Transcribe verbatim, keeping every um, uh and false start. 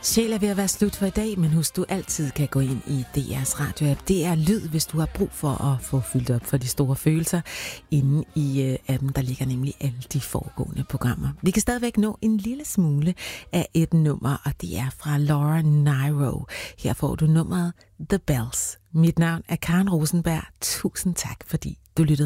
Sjæl er ved at være slut for i dag, men husk, du altid kan gå ind i D R's radioapp. Det er lyd, hvis du har brug for at få fyldt op for de store følelser. Inde i uh, appen, der ligger nemlig alle de foregående programmer. Vi kan stadigvæk nå en lille smule af et nummer, og det er fra Laura Nyro. Her får du nummeret The Bells. Mit navn er Karen Rosenberg. Tusind tak, fordi du lyttede.